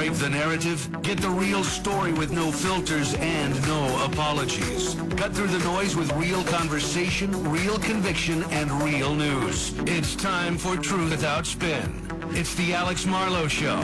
Escape the narrative? Get the real story with no filters and no apologies. Cut through the noise with real conversation, real conviction, and real news. It's time for Truth Without Spin. It's the Alex Marlowe Show.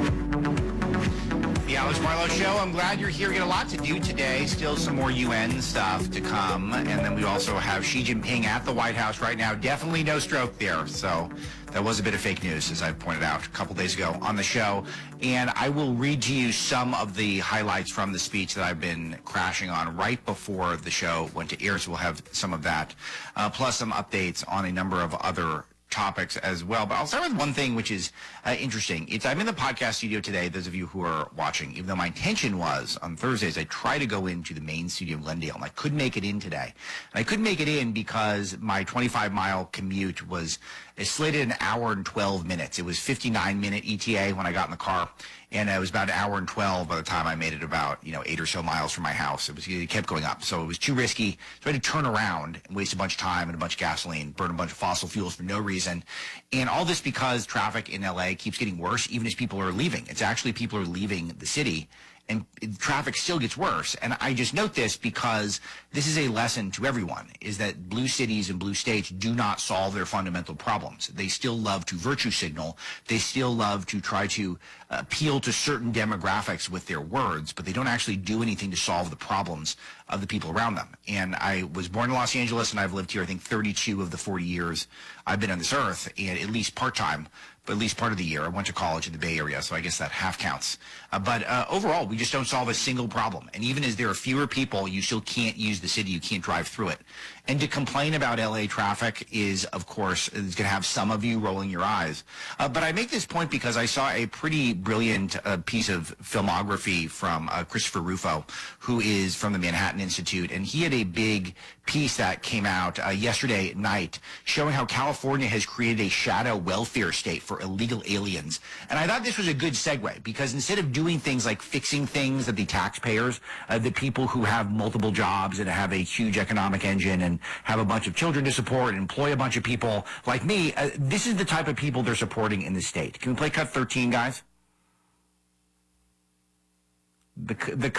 The Alex Marlowe Show. I'm glad you're here. We got a lot to do today. Still some more UN stuff to come. And then we also have Xi Jinping at the White House right now. Definitely no stroke there. So that was a bit of fake news, as I pointed out a couple days ago on the show. And I will read to you some of the highlights from the speech that I've been crashing on right before the show went to air. So we'll have some of that, plus some updates on a number of other topics as well. But I'll start with one thing which is interesting. I'm in the podcast studio today, those of you who are watching, even though my intention was on Thursdays, I try to go into the main studio in Glendale, and I couldn't make it in today. And I couldn't make it in because my 25-mile commute was slated an hour and 12 minutes. It was 59-minute ETA when I got in the car, and it was about an hour and 12 by the time I made it about, 8 or so miles from my house. It kept going up, so it was too risky. So I had to turn around and waste a bunch of time and a bunch of gasoline, burn a bunch of fossil fuels for no reason. And all this because traffic in LA keeps getting worse even as people are leaving. It's actually people are leaving the city, and traffic still gets worse. And I just note this because this is a lesson to everyone, is that blue cities and blue states do not solve their fundamental problems. They still love to virtue signal. They still love to try to appeal to certain demographics with their words, but they don't actually do anything to solve the problems of the people around them. And I was born in Los Angeles, and I've lived here, I think, 32 of the 40 years I've been on this earth, and at least part-time, but at least part of the year. I went to college in the Bay Area, so I guess that half counts. But overall, we just don't solve a single problem. And even as there are fewer people, you still can't use the city. You can't drive through it. And to complain about LA traffic is, of course, is going to have some of you rolling your eyes. But I make this point because I saw a pretty brilliant piece of filmography from Christopher Rufo, who is from the Manhattan Institute. And he had a big piece that came out yesterday night showing how California has created a shadow welfare state for illegal aliens. And I thought this was a good segue because instead of doing things like fixing things that the taxpayers, the people who have multiple jobs and have a huge economic engine and have a bunch of children to support and employ a bunch of people like me, this is the type of people they're supporting in the state. Can we play cut 13, guys? The